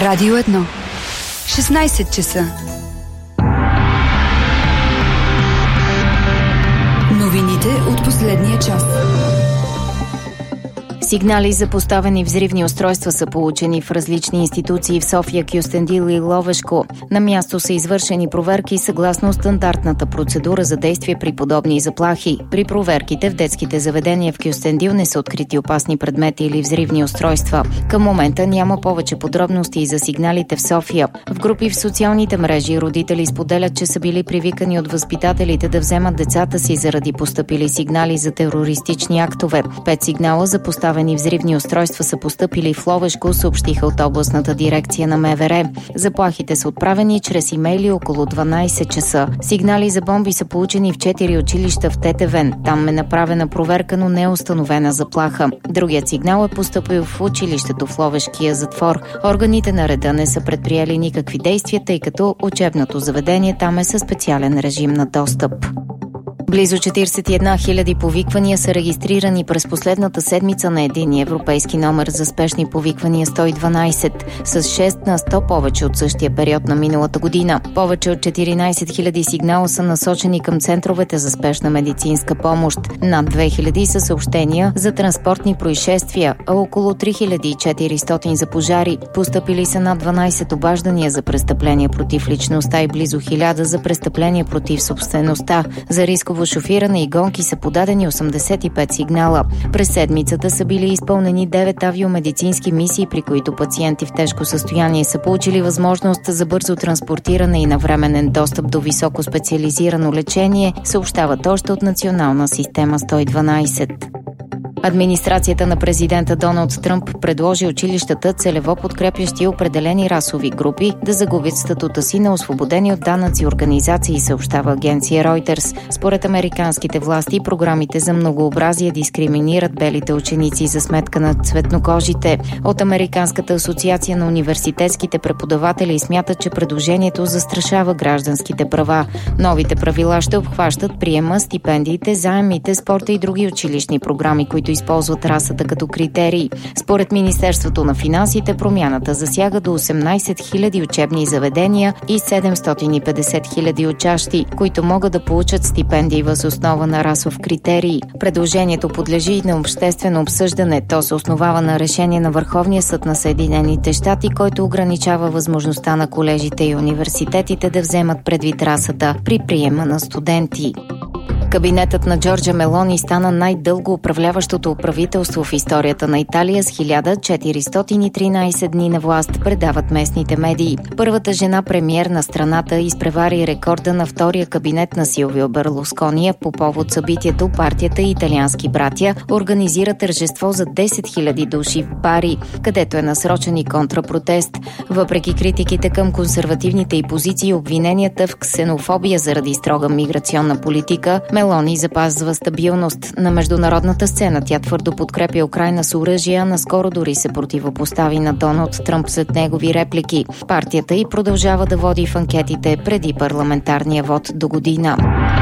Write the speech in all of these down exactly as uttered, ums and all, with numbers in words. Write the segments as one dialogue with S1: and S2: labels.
S1: Радио едно. шестнайсет часа. Новините от последния час.
S2: Сигнали за поставени взривни устройства са получени в различни институции в София, Кюстендил и Ловешко. На място са извършени проверки съгласно стандартната процедура за действие при подобни заплахи. При проверките в детските заведения в Кюстендил не са открити опасни предмети или взривни устройства. Към момента няма повече подробности и за сигналите в София. В групи в социалните мрежи родители споделят, че са били привикани от възпитателите да вземат децата си заради постъпили сигнали за терористични актове. Пет сигнала за поставени взривни устройства са постъпили в Ловешко, съобщиха от областната дирекция на МВР. Заплахите са отправени чрез имейли около дванайсет часа. Сигнали за бомби са получени в четири училища в Тетевен. Там е направена проверка, но не е установена заплаха. Другият сигнал е постъпил в училището в Ловешкия затвор. Органите на реда не са предприели никакви действия, тъй като учебното заведение там е със специален режим на достъп. Близо четирийсет и една хиляди повиквания са регистрирани през последната седмица на единния европейски номер за спешни повиквания сто и дванайсет, с шест на сто повече от същия период на миналата година. Повече от четиринайсет хиляди сигнала са насочени към центровете за спешна медицинска помощ. Над две хиляди са съобщения за транспортни происшествия, а около три хиляди и четиристотин за пожари. Постъпили са над дванайсет обаждания за престъпления против личността и близо хиляда за престъпления против собствеността. За рисково шофиране и гонки са подадени осемдесет и пет сигнала. През седмицата са били изпълнени девет авиомедицински мисии, при които пациенти в тежко състояние са получили възможност за бързо транспортиране и навременен достъп до високо специализирано лечение, съобщават още от Национална система сто и дванайсет. Администрацията на президента Доналд Тръмп предложи училищата, целево подкрепящи определени расови групи, да загубят статута си на освободени от данъци организации, съобщава агенция Reuters. Според американските власти, програмите за многообразие дискриминират белите ученици за сметка на цветнокожите. От Американската асоциация на университетските преподаватели смятат, че предложението застрашава гражданските права. Новите правила ще обхващат приема, стипендиите, заемите, спорта и други училищни програми, които използват расата като критерий. Според Министерството на финансите, промяната засяга до осемнайсет хиляди учебни заведения и седемстотин и петдесет хиляди учащи, които могат да получат стипендии въз основа на расов критерий. Предложението подлежи на обществено обсъждане. То се основава на решение на Върховния съд на Съединените щати, който ограничава възможността на колежите и университетите да вземат предвид расата при приема на студенти. Кабинетът на Джорджа Мелони стана най-дълго управляващото правителство в историята на Италия с хиляда четиристотин и тринайсет дни на власт, предават местните медии. Първата жена премиер на страната изпревари рекорда на втория кабинет на Силвио Берлускони. По повод събитието партията и италиански братя организира тържество за десет хиляди души в Бари, където е насрочен и контрапротест. Въпреки критиките към консервативните и позиции и обвиненията в ксенофобия заради строга миграционна политика, Мелони запазва стабилност на международната сцена. Тя твърдо подкрепя Украйна с оръжие, а наскоро дори се противопостави на Доналд Тръмп след негови реплики. Партията й продължава да води в анкетите преди парламентарния вод до година.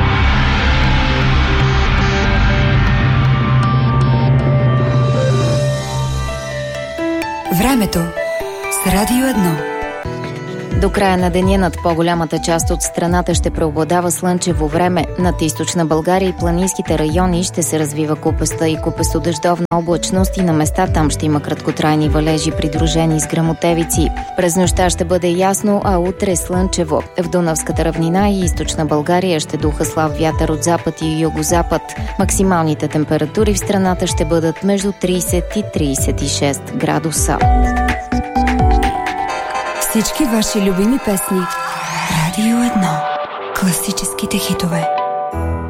S1: Времето с Радио едно.
S2: До края на деня над по-голямата част от страната ще преобладава слънчево време. Над източна България и планинските райони ще се развива купеста и купестодъждовна облачност и на места там ще има краткотрайни валежи, придружени с гръмотевици. През нощта ще бъде ясно, а утре слънчево. В Дунавската равнина и източна България ще духа слаб вятър от запад и югозапад. Максималните температури в страната ще бъдат между трийсет и трийсет и шест градуса.
S1: Всички ваши любими песни. Радио едно. Класическите хитове.